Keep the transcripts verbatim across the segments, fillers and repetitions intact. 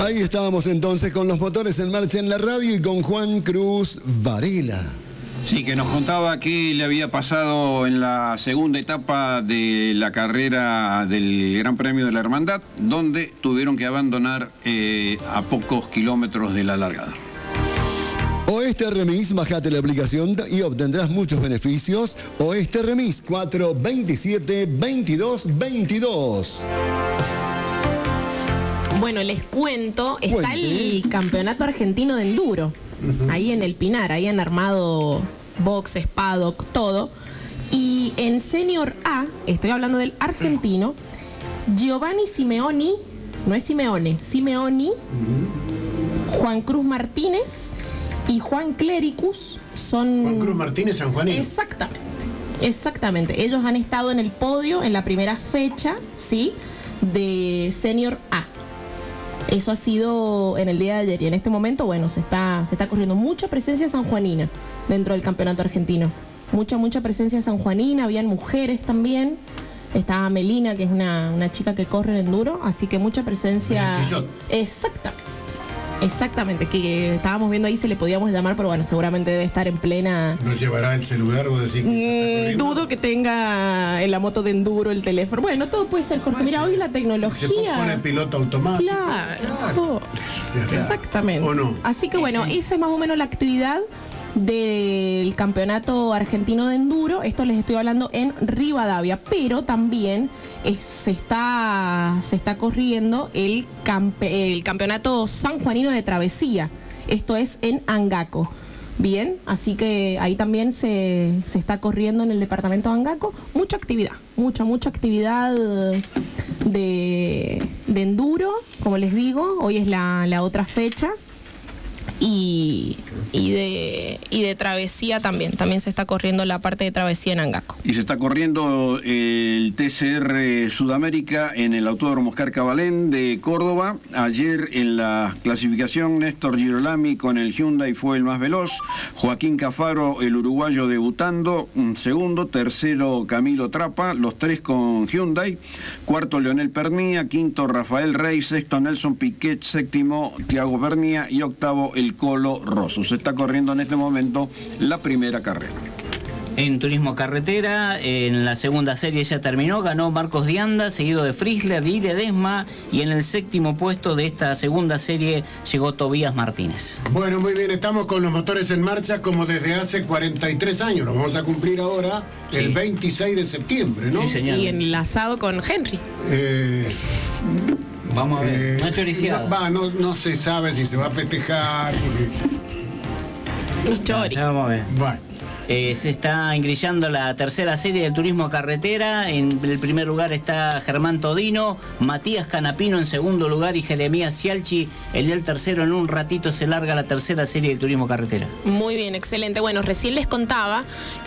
Ahí estábamos entonces con los motores en marcha en la radio y con Juan Cruz Varela. Sí, que nos contaba qué le había pasado en la segunda etapa de la carrera del Gran Premio de la Hermandad, donde tuvieron que abandonar eh, a pocos kilómetros de la largada. Oeste Remis, bajate la aplicación y obtendrás muchos beneficios. Oeste Remis, cuatro veintisiete veintidós veintidós. Bueno, les cuento, está Cuente. el Campeonato Argentino de Enduro, uh-huh. ahí en el Pinar, ahí han armado boxes, paddock, todo. Y en Senior A, estoy hablando del argentino, Giovanni Simeoni, no es Simeone, Simeoni, uh-huh. Juan Cruz Martínez y Juan Clericus son... Juan Cruz Martínez, sanjuanino. Exactamente, exactamente. Ellos han estado en el podio en la primera fecha, ¿sí?, de Senior A. Eso ha sido en el día de ayer y en este momento, bueno, se está, se está corriendo mucha presencia sanjuanina dentro del campeonato argentino. Mucha, mucha presencia sanjuanina, habían mujeres también. Estaba Melina, que es una, una chica que corre en enduro, así que mucha presencia. Exactamente. Exactamente, que estábamos viendo ahí si le podíamos llamar, pero bueno, seguramente debe estar en plena... ¿No llevará el celular o decir que mm, dudo que tenga en la moto de enduro el teléfono. Bueno, todo puede ser, Jorge. Mira, hoy la tecnología... Se pone piloto automático. Claro. claro. Exactamente. ¿O no? Así que bueno, sí. Esa es más o menos la actividad del campeonato argentino de enduro. Esto les estoy hablando en Rivadavia, pero también es, se está se está corriendo el, campe, el campeonato sanjuanino de travesía. Esto es en Angaco. Bien, así que ahí también se, se está corriendo en el departamento de Angaco. Mucha actividad, mucha, mucha actividad de, de enduro, como les digo. Hoy es la, la otra fecha. Y, y, de, y de travesía también. También se está corriendo la parte de travesía en Angaco. Y se está corriendo el T C R Sudamérica en el Autódromo Oscar Cabalén de Córdoba. Ayer en la clasificación, Néstor Girolami con el Hyundai fue el más veloz. Joaquín Cafaro, el uruguayo, debutando, un segundo. Tercero, Camilo Trapa, los tres con Hyundai. Cuarto, Leonel Pernía. Quinto, Rafael Rey. Sexto, Nelson Piquet. Séptimo, Tiago Pernía. Y octavo, el Colo Rosso. Se está corriendo en este momento la primera carrera. En turismo carretera, en la segunda serie ya terminó, ganó Marcos Dianda, seguido de Frizzler y Ledesma, y en el séptimo puesto de esta segunda serie llegó Tobías Martínez. Bueno, muy bien, estamos con los motores en marcha como desde hace cuarenta y tres años, lo vamos a cumplir ahora sí. el veintiséis de septiembre, ¿no? Sí, señor. Y enlazado con Henry. Eh... Vamos a ver, eh, no choriciado. Va, no, no se sabe si se va a festejar. Porque... Los chori. Ya vamos a ver. Bueno. Eh, se está engrillando la tercera serie del turismo carretera. En el primer lugar está Germán Todino, Matías Canapino en segundo lugar y Jeremías Cialchi en el tercero. En un ratito se larga la tercera serie del turismo carretera. Muy bien, excelente. Bueno, recién les contaba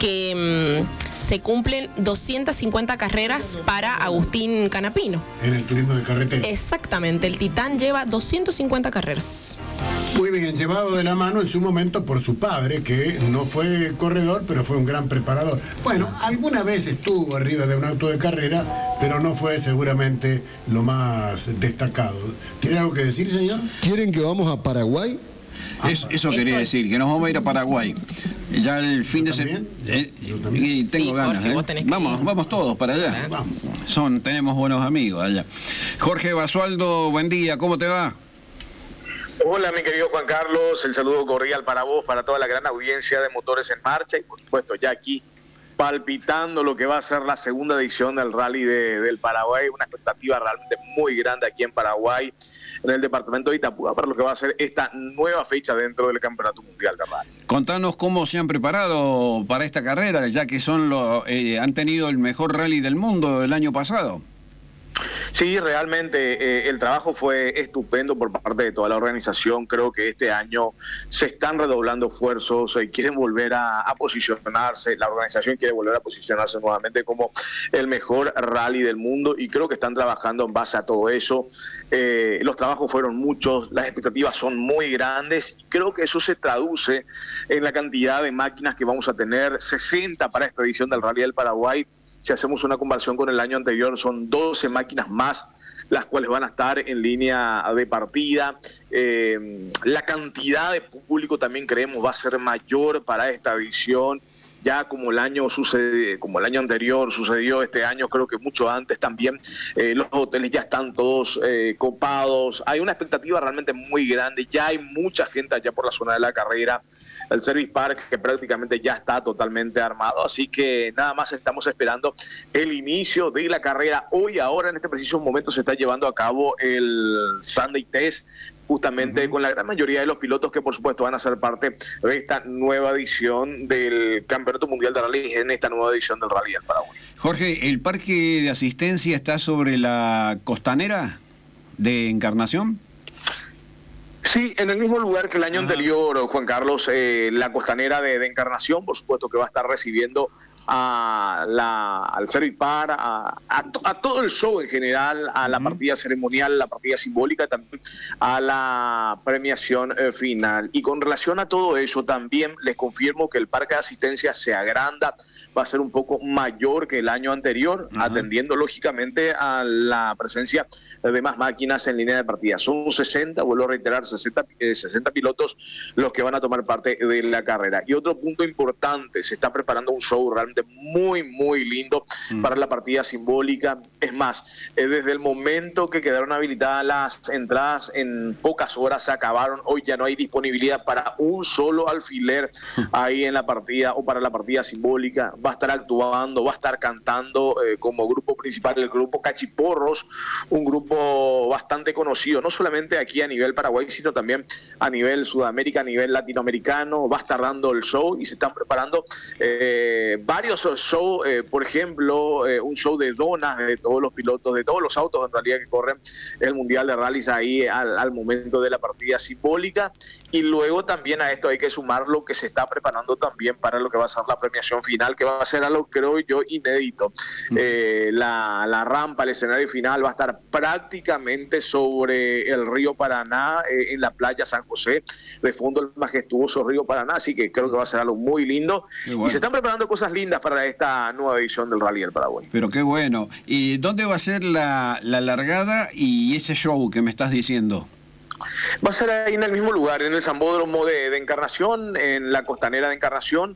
que mmm, se cumplen doscientas cincuenta carreras para Agustín Canapino. En el turismo de carretera. Exactamente, el Titán lleva doscientas cincuenta carreras. Muy bien, llevado de la mano en su momento por su padre, que no fue corredor, pero fue un gran preparador. Bueno, alguna vez estuvo arriba de un auto de carrera, pero no fue seguramente lo más destacado. ¿Tiene algo que decir, señor? ¿Quieren que vamos a Paraguay? Es, eso quería decir, que nos vamos a ir a Paraguay. Ya el fin de semana. Eh, y tengo sí, ganas, Jorge, ¿eh? vos tenés que Vamos, ir. vamos todos para allá. Vamos. Son, tenemos buenos amigos allá. Jorge Basualdo, buen día, ¿cómo te va? Hola, mi querido Juan Carlos, el saludo cordial para vos, para toda la gran audiencia de Motores en Marcha y por supuesto ya aquí palpitando lo que va a ser la segunda edición del Rally de, del Paraguay, una expectativa realmente muy grande aquí en Paraguay, en el departamento de Itapúa, para lo que va a ser esta nueva fecha dentro del Campeonato Mundial de Rally. Contanos cómo se han preparado para esta carrera, ya que son los, eh, han tenido el mejor rally del mundo el año pasado. Sí, realmente eh, el trabajo fue estupendo por parte de toda la organización. Creo que este año se están redoblando esfuerzos, eh, quieren volver a, a posicionarse, la organización quiere volver a posicionarse nuevamente como el mejor rally del mundo y creo que están trabajando en base a todo eso. Eh, los trabajos fueron muchos, las expectativas son muy grandes y creo que eso se traduce en la cantidad de máquinas que vamos a tener, sesenta para esta edición del Rally del Paraguay. Si hacemos una comparación con el año anterior, son doce máquinas más las cuales van a estar en línea de partida. Eh, la cantidad de público también creemos va a ser mayor para esta edición. Ya como el año sucede, como el año anterior sucedió este año, creo que mucho antes también, eh, los hoteles ya están todos eh, copados. Hay una expectativa realmente muy grande. Ya hay mucha gente allá por la zona de la carrera. El Service Park que prácticamente ya está totalmente armado, así que nada más estamos esperando el inicio de la carrera. Hoy, ahora, en este preciso momento se está llevando a cabo el Sunday Test, justamente uh-huh. con la gran mayoría de los pilotos que por supuesto van a ser parte de esta nueva edición del Campeonato Mundial de Rally, en esta nueva edición del Rally del Paraguay. Jorge, ¿el parque de asistencia está sobre la costanera de Encarnación? Sí, en el mismo lugar que el año Ajá. anterior, Juan Carlos, eh, la costanera de, de Encarnación, por supuesto que va a estar recibiendo a la, al Service Park, a, a, to, a todo el show en general, a la uh-huh. partida ceremonial, la partida simbólica, también a la premiación eh, final. Y con relación a todo eso, también les confirmo que el parque de asistencia se agranda, va a ser un poco mayor que el año anterior, uh-huh. atendiendo lógicamente a la presencia de más máquinas en línea de partida. Son sesenta, vuelvo a reiterar, sesenta, eh, sesenta pilotos los que van a tomar parte de la carrera. Y otro punto importante, se está preparando un show realmente muy, muy lindo uh-huh. para la partida simbólica. Es más, eh, desde el momento que quedaron habilitadas las entradas, en pocas horas se acabaron. Hoy ya no hay disponibilidad para un solo alfiler ahí en la partida o para la partida simbólica. Va a estar actuando, va a estar cantando eh, como grupo principal el grupo Cachiporros, un grupo bastante conocido, no solamente aquí a nivel Paraguay, sino también a nivel Sudamérica, a nivel latinoamericano. Va a estar dando el show y se están preparando eh, varios shows, eh, por ejemplo, eh, un show de donas de todos los pilotos, de todos los autos en realidad que corren el Mundial de Rallys ahí al, al momento de la partida simbólica. Y luego también a esto hay que sumar lo que se está preparando también para lo que va a ser la premiación final, que va a ser algo, creo yo, inédito. Eh, la, la rampa, el escenario final va a estar prácticamente sobre el río Paraná, eh, en la playa San José, de fondo el majestuoso río Paraná, así que creo que va a ser algo muy lindo. Bueno. Y se están preparando cosas lindas para esta nueva edición del Rally del Paraguay. Pero qué bueno. ¿Y dónde va a ser la, la largada y ese show que me estás diciendo? Va a ser ahí en el mismo lugar, en el Sambódromo de, de Encarnación, en la costanera de Encarnación.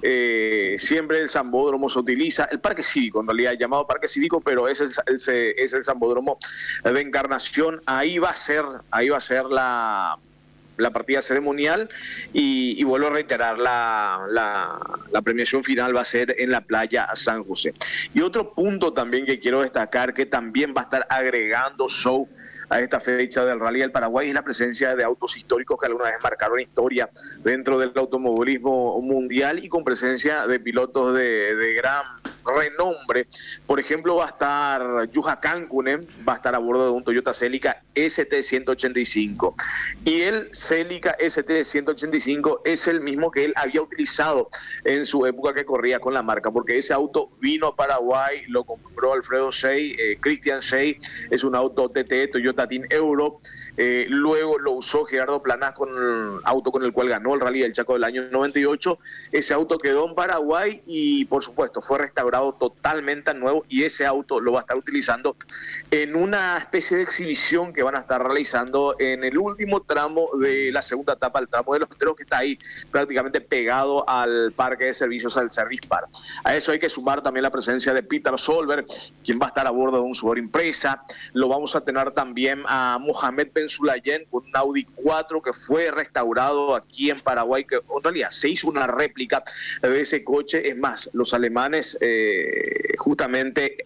Eh, siempre el Sambódromo se utiliza, el Parque Cívico, en realidad llamado Parque Cívico, pero es el, es, es el Sambódromo de Encarnación. Ahí va a ser, ahí va a ser la, la partida ceremonial y, y vuelvo a reiterar, la, la, la premiación final va a ser en la playa San José. Y otro punto también que quiero destacar, que también va a estar agregando show a esta fecha del Rally del Paraguay, es la presencia de autos históricos que alguna vez marcaron historia dentro del automovilismo mundial y con presencia de pilotos de, de gran renombre. Por ejemplo, va a estar Juha Kankkunen, va a estar a bordo de un Toyota Celica S T ciento ochenta y cinco. Y el Celica S T ciento ochenta y cinco es el mismo que él había utilizado en su época que corría con la marca, porque ese auto vino a Paraguay, lo compró Alfredo Shea, eh, Christian Shea, es un auto T T Toyota Team Euro. Eh, luego lo usó Gerardo Planás con el auto con el cual ganó el Rally del Chaco del año noventa y ocho. Ese auto quedó en Paraguay y por supuesto fue restaurado totalmente nuevo, y ese auto lo va a estar utilizando en una especie de exhibición que van a estar realizando en el último tramo de la segunda etapa, el tramo de los Teros, que está ahí prácticamente pegado al parque de servicios, al Service Park. A eso hay que sumar también la presencia de Peter Solberg, quien va a estar a bordo de un Subaru Impreza. Lo vamos a tener también a Mohamed Ben Sulayem con un Audi cuatro que fue restaurado aquí en Paraguay, que en realidad se hizo una réplica de ese coche. Es más, los alemanes eh, justamente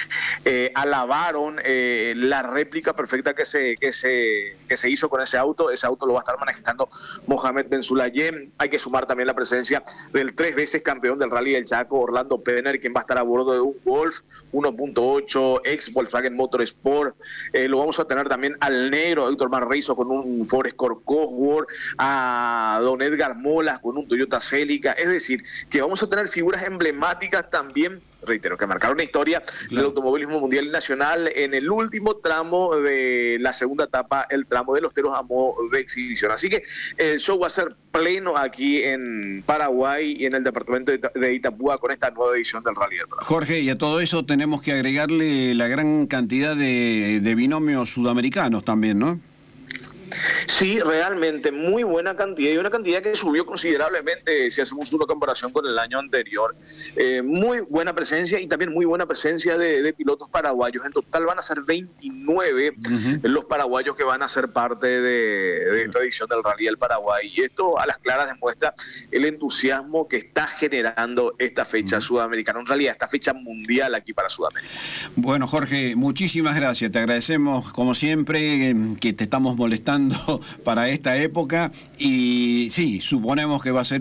Eh, alabaron eh, la réplica perfecta que se, que, se, que se hizo con ese auto. Ese auto lo va a estar manejando Mohamed Ben Sulayem. Hay que sumar también la presencia del tres veces campeón del Rally del Chaco, Orlando Penner, quien va a estar a bordo de un Golf uno punto ocho, ex Volkswagen Motorsport. Eh, lo vamos a tener también al negro Héctor Manrizo con un Ford Escort Cosworth, a don Edgar Molas con un Toyota Celica. Es decir, que vamos a tener figuras emblemáticas también reitero, que marcaron la historia claro. del automovilismo mundial y nacional en el último tramo de la segunda etapa, el tramo de los teros a modo de exhibición. Así que el show va a ser pleno aquí en Paraguay y en el departamento de Itapúa con esta nueva edición del Rally del Paraguay. Jorge, y a todo eso tenemos que agregarle la gran cantidad de, de binomios sudamericanos también, ¿no? Sí, realmente muy buena cantidad y una cantidad que subió considerablemente si hacemos una comparación con el año anterior. Eh, muy buena presencia y también muy buena presencia de, de pilotos paraguayos. En total van a ser veintinueve uh-huh. los paraguayos que van a ser parte de, de esta edición del Rally del Paraguay. Y esto a las claras demuestra el entusiasmo que está generando esta fecha uh-huh. sudamericana, en realidad esta fecha mundial aquí para Sudamérica. Bueno, Jorge, muchísimas gracias. Te agradecemos como siempre que te estamos molestando para esta época y sí, suponemos que va a ser